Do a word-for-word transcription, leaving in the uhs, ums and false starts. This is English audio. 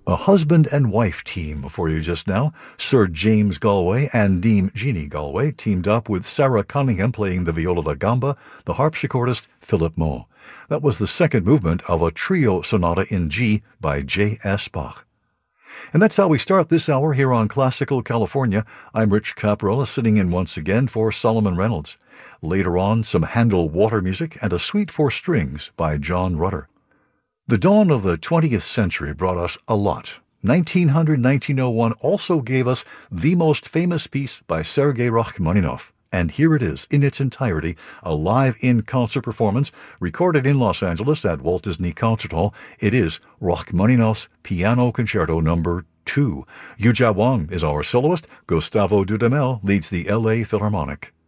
A husband and wife team for you just now. Sir James Galway and Dame Jeannie Galway teamed up with Sarah Cunningham playing the viola da gamba, the harpsichordist Philip Moe. That was the second movement of a trio sonata in G by J S Bach. And that's how we start this hour here on Classical California. I'm Rich Caprella, sitting in once again for Solomon Reynolds. Later on, some Handel water music and a suite for strings by John Rutter. The dawn of the twentieth century brought us a lot. nineteen hundred to nineteen oh one also gave us the most famous piece by Sergei Rachmaninoff. And here it is, in its entirety, a live in-concert performance recorded in Los Angeles at Walt Disney Concert Hall. It is Rachmaninoff's Piano Concerto Number two. Yu Jia Wang is our soloist. Gustavo Dudamel leads the L A Philharmonic.